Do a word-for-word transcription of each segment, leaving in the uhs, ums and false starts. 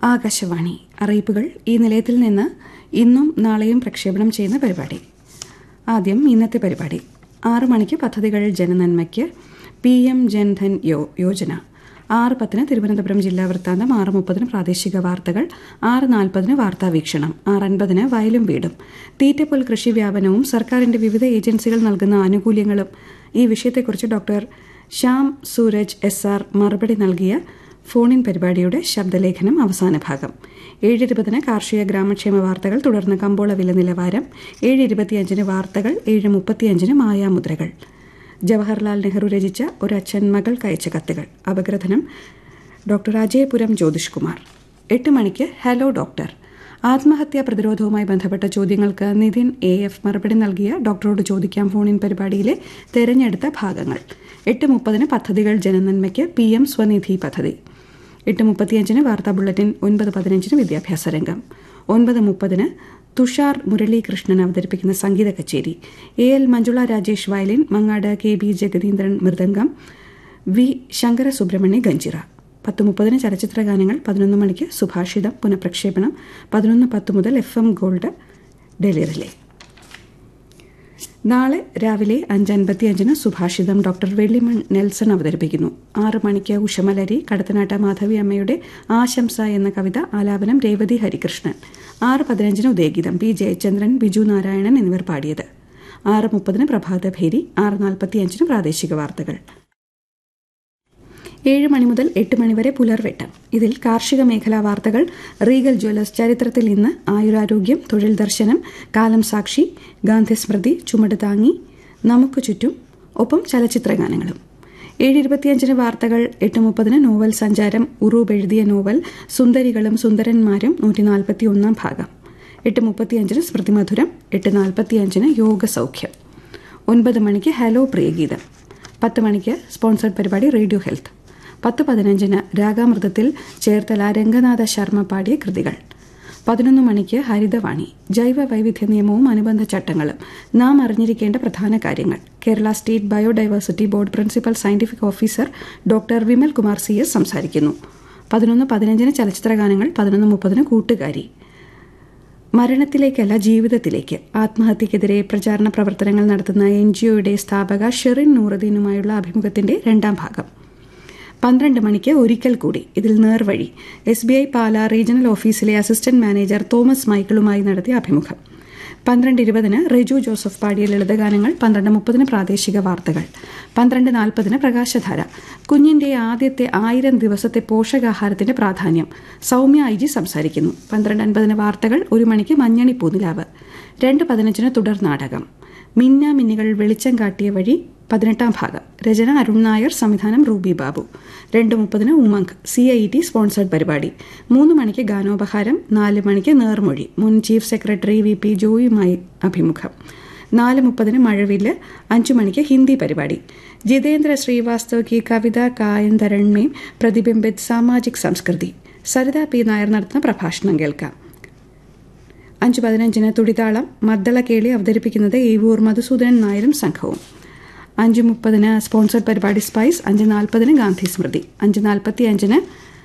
ആകാശവാണി അറിയിപ്പുകൾ. ഈ നിലയത്തിൽ നിന്ന് ഇന്നും നാളെയും പ്രക്ഷേപണം ചെയ്യുന്ന പരിപാടി. ആദ്യം ഇന്നത്തെ പരിപാടി. ആറു മണിക്ക് പദ്ധതികൾ ജനനന്മയ്ക്ക് പി എം ജൻധൻ യോ യോജന. ആറ് പത്തിന് തിരുവനന്തപുരം ജില്ലാ വൃത്താന്തം. ആറ് മുപ്പതിന് പ്രാദേശിക വാർത്തകൾ. ആറ് നാൽപ്പതിന് വാർത്താ വീക്ഷണം. ആറ് അൻപതിന് വയലും വീടും. തീറ്റപ്പുൽ കൃഷി വ്യാപനവും സർക്കാരിന്റെ വിവിധ ഏജൻസികൾ നൽകുന്ന ആനുകൂല്യങ്ങളും. ഈ വിഷയത്തെക്കുറിച്ച് doctor Shyam Sooraj S R മറുപടി നൽകിയ ഫോണിൻ പരിപാടിയുടെ ശബ്ദലേഖനം അവസാന ഭാഗം. ഏഴ് ഇരുപതിന് കാർഷിക ഗ്രാമക്ഷേമ വാർത്തകൾ. തുടർന്ന് കമ്പോള വില നിലവാരം. ഏഴ് ഇരുപത്തിയഞ്ചിന് വാർത്തകൾ. ഏഴ് മുപ്പത്തിയഞ്ചിന് മായാമുദ്രകൾ. ജവഹർലാൽ നെഹ്റു രചിച്ച ഒരച്ഛൻ മകൾക്ക് അയച്ച കത്തുകൾ. അപഗ്രഥനം ഡോക്ടർ അജയപുരം ജ്യോതിഷ് കുമാർ. എട്ട് മണിക്ക് ഹലോ ഡോക്ടർ. ആത്മഹത്യാ പ്രതിരോധവുമായി ബന്ധപ്പെട്ട ചോദ്യങ്ങൾക്ക് നിതിൻ എ എഫ് മറുപടി നൽകിയ ഡോക്ടറോട് ചോദിക്കാം ഫോണിൻ പരിപാടിയിലെ തെരഞ്ഞെടുത്ത ഭാഗങ്ങൾ. എട്ട് മുപ്പതിന് പദ്ധതികൾ ജനനന്മയ്ക്ക് പി എം സ്വനിധി പദ്ധതി. എട്ട് മുപ്പത്തിയഞ്ചിന് വാർത്താ ബുള്ളറ്റിൻ. ഒൻപത് പതിനഞ്ചിന് വിദ്യാഭ്യാസ രംഗം. ഒൻപത് മുപ്പതിന് തുഷാർ മുരളീകൃഷ്ണൻ അവതരിപ്പിക്കുന്ന സംഗീത കച്ചേരി. A L Manjula Rajesh violin. Mangad K B ജഗദീന്ദ്രൻ mridangam. V Shankara Subrahmanya ganjira. പത്ത് മുപ്പതിന് ചലച്ചിത്ര ഗാനങ്ങൾ. പതിനൊന്ന് മണിക്ക് സുഭാഷിതം പുനഃപ്രക്ഷേപണം. പതിനൊന്ന് പത്ത് മുതൽ F M gold daily relay. നാളെ രാവിലെ അഞ്ച് അൻപത്തി അഞ്ചിന് സുഭാഷിതം ഡോക്ടർ വെള്ളിമൺ നെൽസൺ അവതരിപ്പിക്കുന്നു. ആറ് മണിക്ക് ഉഷമലരി. കടത്തനാട്ട മാധവി അമ്മയുടെ ആശംസ എന്ന കവിത ആലാപനം രേവതി ഹരികൃഷ്ണൻ. ആറ് പതിനഞ്ചിന് ഉദയഗീതം. പി ജയചന്ദ്രൻ, ബിജു നാരായണൻ എന്നിവർ പാടിയത്. ആറ് മുപ്പതിന് പ്രഭാതഭേരി. ആറ് നാൽപ്പത്തി അഞ്ചിന് പ്രാദേശിക വാർത്തകൾ. ഏഴ് മണി മുതൽ എട്ട് മണിവരെ പുലർവെട്ടം. ഇതിൽ കാർഷിക മേഖലാ വാർത്തകൾ, റീഗൽ ജ്വല്ലേഴ്സ്, ചരിത്രത്തിൽ ഇന്ന്, ആയുരാരോഗ്യം, തൊഴിൽ ദർശനം, കാലം സാക്ഷി, ഗാന്ധി സ്മൃതി, ചുമട് താങ്ങി, നമുക്ക് ചുറ്റും, ഒപ്പം ചലച്ചിത്ര ഗാനങ്ങളും. ഏഴ് ഇരുപത്തിയഞ്ചിന് വാർത്തകൾ. എട്ട് മുപ്പതിന് നോവൽ സഞ്ചാരം. ഉറൂബ് എഴുതിയ നോവൽ സുന്ദരികളും സുന്ദരന്മാരും നൂറ്റി നാൽപ്പത്തി ഒന്നാം ഭാഗം. എട്ട് മുപ്പത്തിയഞ്ചിന് സ്മൃതിമധുരം. എട്ട് നാൽപ്പത്തിയഞ്ചിന് യോഗസൗഖ്യം. ഒൻപത് മണിക്ക് ഹലോ പ്രിയഗീതം. പത്ത് മണിക്ക് സ്പോൺസർഡ് പരിപാടി റേഡിയോ ഹെൽത്ത്. പത്ത് പതിനഞ്ചിന് രാഗാമൃതത്തിൽ ചേർത്തല രംഗനാഥ ശർമ്മ പാടിയ കൃതികൾ. പതിനൊന്ന് മണിക്ക് ഹരിതവാണി. ജൈവ വൈവിധ്യ നിയമവും അനുബന്ധ ചട്ടങ്ങളും, നാം അറിഞ്ഞിരിക്കേണ്ട പ്രധാന കാര്യങ്ങൾ. Kerala state biodiversity board principal scientific officer doctor Vimal Kumar C S സംസാരിക്കുന്നു. പതിനൊന്ന് പതിനഞ്ചിന് ചലച്ചിത്ര ഗാനങ്ങൾ. പതിനൊന്ന് മുപ്പതിന് കൂട്ടുകാരി. മരണത്തിലേക്കല്ല ജീവിതത്തിലേക്ക് ആത്മഹത്യക്കെതിരെ പ്രചാരണ പ്രവർത്തനങ്ങൾ നടത്തുന്ന എൻ ജി ഒയുടെ സ്ഥാപക ഷെറിൻ നൂറുദ്ദീനുമായുള്ള അഭിമുഖത്തിന്റെ രണ്ടാം ഭാഗം. പന്ത്രണ്ട് മണിക്ക് ഒരിക്കൽ കൂടി. ഇതിൽ നേർവഴി. S B I Pala regional ഓഫീസിലെ അസിസ്റ്റന്റ് മാനേജർ തോമസ് മൈക്കിളുമായി നടത്തിയ അഭിമുഖം. പന്ത്രണ്ട് ഇരുപതിന് റെജു ജോസഫ് പാടിയ ലളിതഗാനങ്ങൾ. പന്ത്രണ്ട് മുപ്പതിന് പ്രാദേശിക വാർത്തകൾ. പന്ത്രണ്ട് നാൽപ്പതിന് പ്രകാശധാര. കുഞ്ഞിന്റെ ആദ്യത്തെ ആയിരം ദിവസത്തെ പോഷകാഹാരത്തിന്റെ പ്രാധാന്യം. സൗമ്യ ഐ ജി സംസാരിക്കുന്നു. പന്ത്രണ്ട് അൻപതിന് വാർത്തകൾ. ഒരു മണിക്ക് മഞ്ഞണി പൂനിലാവ്. രണ്ട് പതിനഞ്ചിന് തുടർ നാടകം മിന്ന മിന്നികൾ വെളിച്ചം കാട്ടിയ വഴി പതിനെട്ടാം ഭാഗം. രചന അരുൺ നായർ. സംവിധാനം റൂബി ബാബു. രണ്ട് മുപ്പതിന് Umang C I T sponsored പരിപാടി. മൂന്ന് മണിക്ക് ഗാനോപഹാരം. നാല് മണിക്ക് നേർമൊഴി. മുൻ ചീഫ് സെക്രട്ടറി വി പി ജോയിയുമായി അഭിമുഖം. നാല് മുപ്പതിന് മഴവില്ല്. അഞ്ചു മണിക്ക് ഹിന്ദി പരിപാടി. ജിതേന്ദ്ര ശ്രീവാസ്തവ് കി കവിത കായന്തരൺ മേ പ്രതിബിംബിത് സാമാജിക് സംസ്കൃതി. സരിത പി നായർ നടത്തുന്ന പ്രഭാഷണം കേൾക്കാം. അഞ്ച് പതിനഞ്ചിന് തുടിതാളം. മദ്ദള കേളി അവതരിപ്പിക്കുന്നത് ഏവൂർ മധുസൂദനൻ നായരും സംഘവും. അഞ്ച് മുപ്പതിന് സ്പോൺസർഡ് പരിപാടി സ്പൈസ്. അഞ്ച് നാൽപ്പതിന് ഗാന്ധി സ്മൃതി. അഞ്ച് നാൽപ്പത്തി അഞ്ചിന്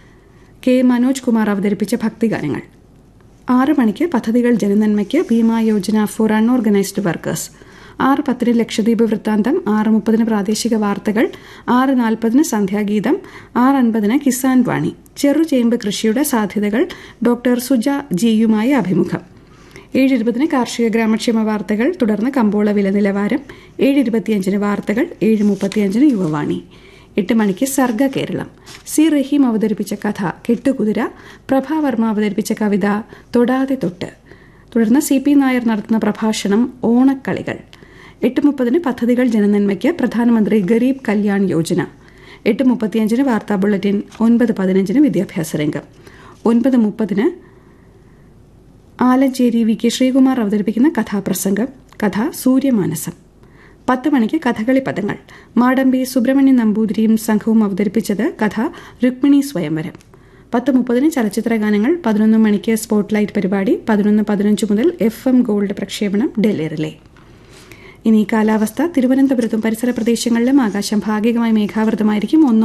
കെ മനോജ് കുമാർ അവതരിപ്പിച്ച ഭക്തിഗാനങ്ങൾ. ആറ് മണിക്ക് പദ്ധതികൾ ജനനന്മയ്ക്ക് Bima Yojana four unorganised workers. ആറ് പത്തിന് ലക്ഷദ്വീപ് വൃത്താന്തം. ആറ് മുപ്പതിന് പ്രാദേശിക വാർത്തകൾ. ആറ് നാൽപ്പതിന് സന്ധ്യാഗീതം. ആറ് അൻപതിന് കിസാൻ വാണി. ചെറുചേമ്പ് കൃഷിയുടെ സാധ്യതകൾ. ഡോക്ടർ സുജ ജിയുമായി അഭിമുഖം. ഏഴ് ഇരുപതിന് കാർഷിക ഗ്രാമക്ഷേമ വാർത്തകൾ. തുടർന്ന് കമ്പോള വില നിലവാരം. ഏഴ് ഇരുപത്തിയഞ്ചിന് വാർത്തകൾ. ഏഴ് മുപ്പത്തിയഞ്ചിന് യുവവാണി. എട്ട് മണിക്ക് സർഗ കേരളം. സി റഹീം അവതരിപ്പിച്ച കഥ കെട്ടുകുതിര. പ്രഭാവർമ്മ അവതരിപ്പിച്ച കവിത തൊടാതെ തൊട്ട്. തുടർന്ന് സി പി നായർ നടത്തുന്ന പ്രഭാഷണം ഓണക്കളികൾ. എട്ട് മുപ്പതിന് പദ്ധതികൾ ജനനന്മയ്ക്ക് പ്രധാനമന്ത്രി ഗരീബ് കല്യാൺ യോജന. എട്ട് മുപ്പത്തിയഞ്ചിന് വാർത്താ ബുള്ളറ്റിൻ. ഒൻപത് പതിനഞ്ചിന് വിദ്യാഭ്യാസ രംഗം. ഒൻപത് മുപ്പതിന് ആലഞ്ചേരി വി കെ ശ്രീകുമാർ അവതരിപ്പിക്കുന്ന കഥാപ്രസംഗം. കഥ സൂര്യമാനസം. പത്ത് മണിക്ക് കഥകളി പദങ്ങൾ. മാടമ്പി സുബ്രഹ്മണ്യൻ നമ്പൂതിരിയും സംഘവും അവതരിപ്പിച്ചത് കഥ രുക്മിണി സ്വയംവരം. പത്ത് മുപ്പതിന് ചലച്ചിത്ര ഗാനങ്ങൾ. പതിനൊന്ന് മണിക്ക് സ്പോട്ട്ലൈറ്റ് പരിപാടി. പതിനൊന്ന് പതിനഞ്ച് മുതൽ എഫ് എം ഗോൾഡ് പ്രക്ഷേപണം ഡെയിലി റിലേ. ഇനി കാലാവസ്ഥ. തിരുവനന്തപുരത്തും പരിസര പ്രദേശങ്ങളിലും ആകാശം ഭാഗികമായി മേഘാവൃതമായിരിക്കും. ഒന്ന്